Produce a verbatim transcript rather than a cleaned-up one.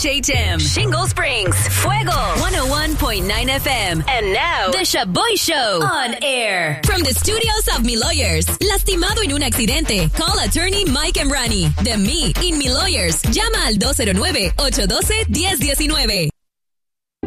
H H M, Shingle Springs, Fuego, one oh one point nine F M. And now, The Shaboy Show on air. From the studios of Mi Lawyers. Lastimado en un accidente. Call attorney Mike Emrani. De Me in Mi Lawyers. Llama al dos cero nueve, ocho uno dos, uno cero uno nueve.